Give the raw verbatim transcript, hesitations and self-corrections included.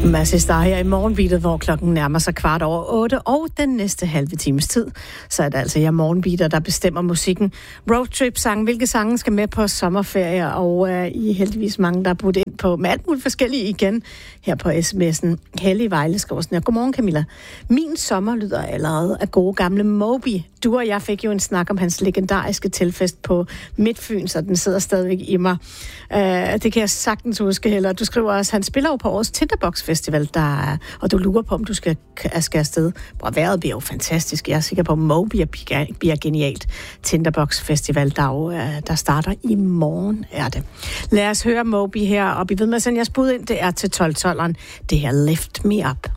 Masse Star her i morgenbeatet, hvor klokken nærmer sig kvart over otte, og den næste halve times tid, så er det altså jeg morgenbeater, der bestemmer musikken. Roadtrip-sange, hvilke sange skal med på sommerferie, og øh, I er heldigvis mange, der er budt ind på med alt muligt forskellige igen her på sms'en. Hellig Vejleskovsen. Godmorgen, Camilla. Min sommer lyder allerede af gode gamle Moby. Du og jeg fik jo en snak om hans legendariske tilfest på Midtfyn, så den sidder stadigvæk i mig. Uh, det kan jeg sagtens huske, Heller. Du skriver også, han spiller jo på årets Tinderbox Festival, der, og du lurer på, om du skal, skal afsted. Hvor vejret bliver jo fantastisk. Jeg er sikker på, at Moby bliver genialt. Tinderbox Festival, der, jo, der starter i morgen, er det. Lad os høre Moby her, og vi ved med at sende jeres bud ind. Det er til tolv-tolveren. Det her Lift Me Up.